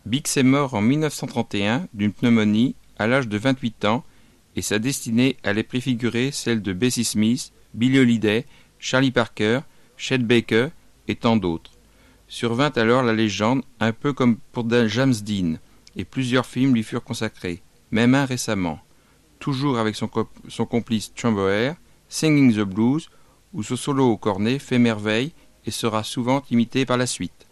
Bix est mort en 1931 d'une pneumonie à l'âge de 28 ans et sa destinée allait préfigurer celle de Bessie Smith, Billie Holiday, Charlie Parker, Chet Baker et tant d'autres. Survint alors la légende, un peu comme pour James Dean, et plusieurs films lui furent consacrés, même un récemment, toujours avec son complice Tromboer, Singing the Blues, où ce solo au cornet fait merveille et sera souvent imité par la suite.